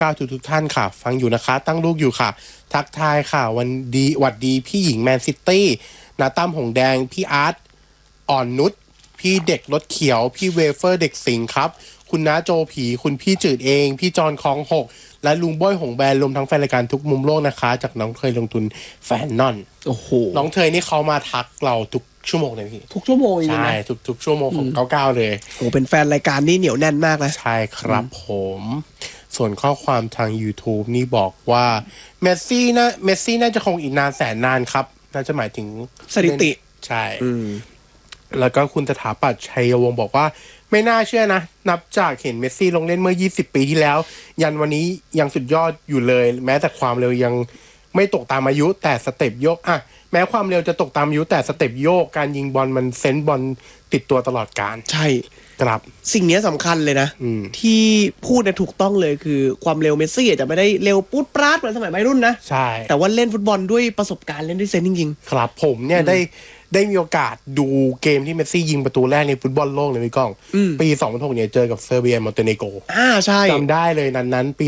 ทุกท่านค่ะฟังอยู่นะคะตั้งลูกอยู่ค่ะทักทายค่ะวันดีหวัดดีพี่หญิงแมนซิตี้นาตั้มหงแดงพี่อาร์ตอ่อนนุชพี่เด็กรถเขียวพี่เวเฟอร์เด็กสิงห์ครับคุณน้าโจผีคุณพี่จืดเองพี่จอนคลองหกและลุงบ้อยหงแบนรวมทั้งแฟนรายการทุกมุมโลกนะคะจากน้องเคยลงทุนแฟนนอนโอ้โหน้องเทยนี่เขามาทักเราทุกชั่วโมงเลยพี่ทุกชั่วโมงจริงๆนะใช่ทุกชั่วโมงของ99เลยโอ้เป็นแฟนรายการนี่เหนียวแน่นมากนะใช่ครับผมส่วนข้อความทาง YouTube นี่บอกว่าเมสซี่น่าจะคงอีกนานแสนนานครับน่าจะหมายถึงสถิติใช่แล้วก็คุณสถาปัตย์ชัยวงศ์บอกว่าไม่น่าเชื่อนะนับจากเห็นเมสซี่ลงเล่นเมื่อ20ปีที่แล้วยันวันนี้ยังสุดยอดอยู่เลยแม้แต่ความเร็วยังไม่ตกตามอายุแต่สเต็ปโยกแม้ความเร็วจะตกตามอายุแต่สเต็ปโยกการยิงบอลมันเซนส์บอลติดตัวตลอดกาลใช่ครับสิ่งนี้สำคัญเลยนะที่พูดถูกต้องเลยคือความเร็วเมสซี่อาจจะไม่ได้เร็วปู๊ดปราดเหมือนสมัยวัยรุ่นนะใช่แต่ว่าเล่นฟุตบอลด้วยประสบการณ์เล่นด้วยเซนส์จริงๆครับผมเนี่ยได้มีโอกาสดูเกมที่เมสซี่ยิงประตูแรกในฟุตบอลโลกเลยพี่ก้องปี2006เนี่ยเจอกับเซอร์เบียมอนเตเนโกรใช่จำได้เลยนั้นปี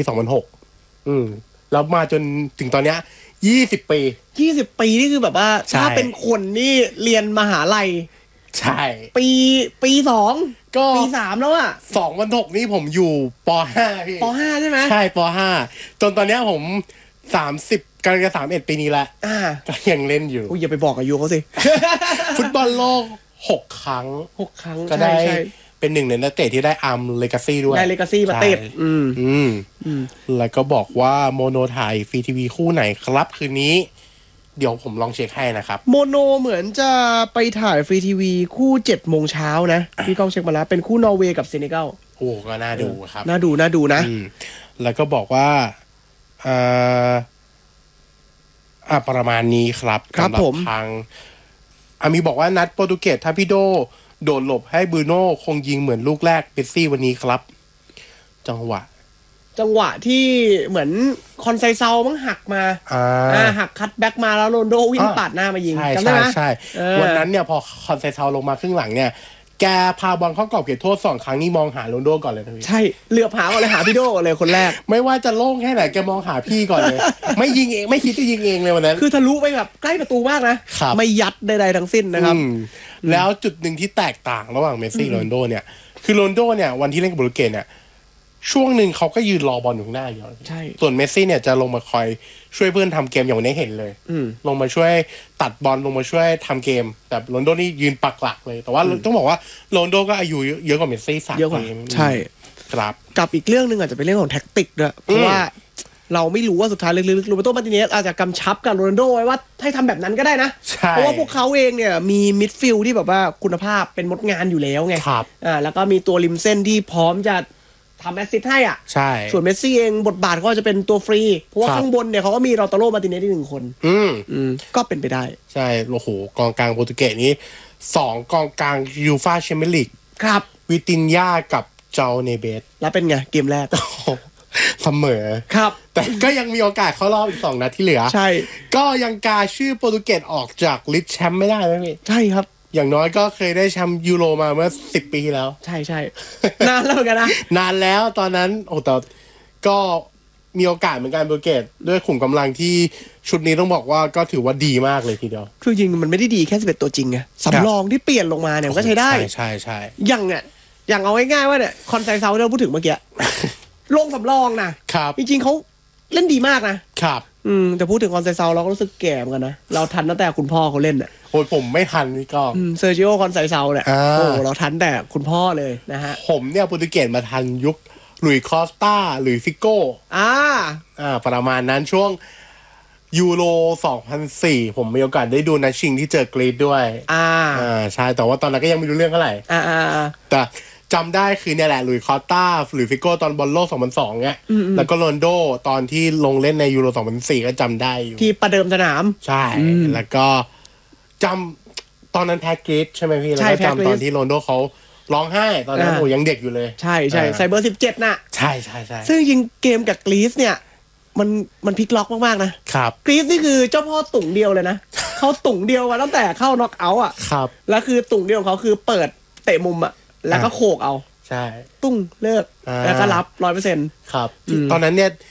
2006แล้วมาจนถึงตอนเนี้ย20ปีนี่คือแบบว่าถ้าเป็นคนนี่เรียนมหาลัยใช่ปี2ก็ปี3แล้วอ่ะ 2006นี่ผมอยู่ป.5 พี่ป.5 ใช่ไหมใช่ป.5 จนตอนเนี้ยผม30กำลังจะ31ปีนี้แล้วก็ยังเล่นอยู่อย่าไปบอกอายุเขาสิฟุตบอลโลก6 ครั้งก็ได้เป็นหนึ่งในนักเตะที่ได้อาร์มเลกาซี่ด้วยได้เลกาซี่มาติดแล้วก็บอกว่าโมโนถ่ายฟรีทีวีคู่ไหนครับคืนนี้เดี๋ยวผมลองเช็คให้นะครับโมโนเหมือนจะไปถ่ายฟรีทีวีคู่7 โมงเช้านะพี่ก้องเช็คมาแล้วเป็นคู่นอร์เวย์กับเซเนกัลโอ้ก็น่าดูครับน่าดูนะแล้วก็บอกว่าประมาณนี้ครับครับผมทางมีบอกว่านัดโปรตุเกสถ้าพี่โดโดดหลบให้บรูโน่คงยิงเหมือนลูกแรกเมสซี่วันนี้ครับจังหวะที่เหมือนคอนไซเซามั้งหักมาหักคัตแบ็กมาแล้วโรนโดวิ่งปาดหน้ามายิงจำได้ไหมใช่วันนั้นเนี่ยพอคอนไซเซาลงมาครึ่งหลังเนี่ยแกพาบอลเข้ากรอบเขตโทษ2 ครั้งนี่มองหาโรนโดก่อนเลยนะพี่ใช่เหลือบหาก่อนเลยหาพี่โดเลยคนแรกไม่ว่าจะโล่งแค่ไหนแกมองหาพี่ก่อนเลยไม่ยิงเองไม่คิดจะยิงเองเลยวันนั้นคือทะลุไปแบบใกล้ประตูมากนะไม่ยัดใดๆทั้งสิ้นนะครับแล้วจุดหนึ่งที่แตกต่างระหว่างเมสซี่โรนลโดเนี่ยคือโรนลโดเนี่ยวันที่เล่นกับโปรตุเกสเนี่ยช่วงหนึ่งเขาก็ยืนรอบอลอยู่ข้างหน้าอยู่ใช่ส่วนเมสซี่เนี่ยจะลงมาคอยช่วยเพื่อนทำเกมอย่างวันนี้เห็นเลยลงมาช่วยตัดบอลลงมาช่วยทำเกมแต่โรนลโดนี่ยืนปักหลักเลยแต่ว่าต้องบอกว่าโรนลโดก็อายุเยอะกว่าเมสซี่3 ปีใช่ครับกับอีกเรื่องนึงอาจจะเป็นเรื่องของแท็กติกด้วยเพราะว่าเราไม่รู้ว่าสุดท้ายลึกๆโรเบโต มาร์ติเนสอาจจะกำชับกับโรนัลโดไว้ว่าให้ทำแบบนั้นก็ได้นะเพราะว่าพวกเขาเองเนี่ยมีมิดฟิลด์ที่แบบว่าคุณภาพเป็นมดงานอยู่แล้วไงแล้วก็มีตัวริมเส้นที่พร้อมจะทำแอสซิสต์ให้ใช่ส่วนเมสซี่เองบทบาทก็จะเป็นตัวฟรีเพราะว่าข้างบนเนี่ยเขาก็มีเราตาโร มาร์ติเนสที่1 คนก็เป็นไปได้ใช่โอ้โหกองกลางโปรตุเกสนี้2 กองกลางยูฟ่าแชมเปี้ยนลีกครับวิตินญากับเจ้าเนเบสแล้วเป็นไงเกมแรกเสมอครับแต่ก็ยังมีโอกาสเข้ารอบอีก2 นัดที่เหลือใช่ก็ยังกาชื่อโปรตุเกสออกจากลิสต์แชมป์ไม่ได้ไหมพี่ใช่ครับอย่างน้อยก็เคยได้แชมป์ยูโรมาเมื่อ10 ปีที่แล้วใช่นานแล้วเหมือนกันนะนานแล้วตอนนั้นโอ้แต่ก็มีโอกาสเหมือนกันโปรตุเกสด้วยขุมกำลังที่ชุดนี้ต้องบอกว่าก็ถือว่าดีมากเลยทีเดียวคือจริงมันไม่ได้ดีแค่11 ตัวจริงไงสำรองที่เปลี่ยนลงมาเนี่ยก็ใช้ได้ใช่อย่างเอาง่ายๆว่าเนี่ยคอนไซเซาที่เราพูดถึงเมื่อกี้ลงสำรองนะครับจริงๆเขาเล่นดีมากนะครับแต่พูดถึงคอนไซเซาเราก็รู้สึกแก่เหมือนกันนะเราทันตั้งแต่คุณพ่อเขาเล่นโอ้ยผมไม่ทันนี่ก็เซอร์จิโอคอนไซเซาเนี่ยโอ้เราทันแต่คุณพ่อเลยนะฮะผมเนี่ยโปรตุเกสมาทันยุคหลุยส์คอสตาหรือฟิโก้ประมาณนั้นช่วงยูโร2004ผมมีโอกาสได้ดูนัดชิงที่เจอกรีซด้วยใช่แต่ว่าตอนนั้นก็ยังไม่รู้เรื่องเท่าไหร่แต่จำได้คือเนี่ยแหละหลุยส์คอสตาหรือฟิโก้ตอนบอลโลก2002เนี่ยแล้วก็โรนลโดตอนที่ลงเล่นในยูโร2004ก็จำได้อยู่ที่ประเดิมสนามใช่แล้วก็จำตอนนั้นแพ้กรีซใช่ไหมพี่แล้วก็จำตอนที่โรนลโดเขาร้องไห้ตอนนั้นโอ้ยังเด็กอยู่เลยใช่ไซเบอร์17น่ะใช่ซึ่งจริงเกมกับกรีซเนี่ยมันพลิกล็อกมากๆนะครับกรีซนี่คือเจ้าพ่อตุ่งเดียวเลยนะเขาตุ่งเดียวมาตั้งแต่เข้าน็อกเอาท์ครับแล้วคือตุ่งเดียวของเขาคือเปิดเตะมุมแล้วก็โขกเอาใช่ตุ้งเลิกแล้วก็รับ 100% ครับตอนนั้นเนี่ย